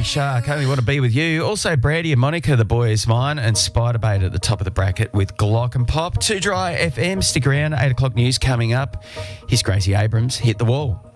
Shark, Only Want to Be With You. Also, Brady and Monica, The Boy Is Mine, and Spiderbait at the top of the bracket with Glock and Pop. 2 Dry FM, stick around, 8 o'clock news coming up. Here's Gracie Abrams, Hit the Wall.